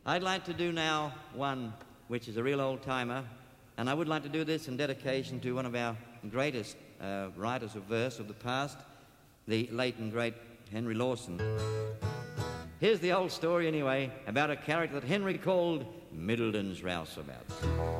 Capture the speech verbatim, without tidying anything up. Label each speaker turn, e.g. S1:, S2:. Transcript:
S1: I'd like to do now one which is a real old-timer, and I would like to do this in dedication to one of our greatest uh, writers of verse of the past, the late and great Henry Lawson. Here's the old story, anyway, about a character that Henry called Middleton's Rouseabout.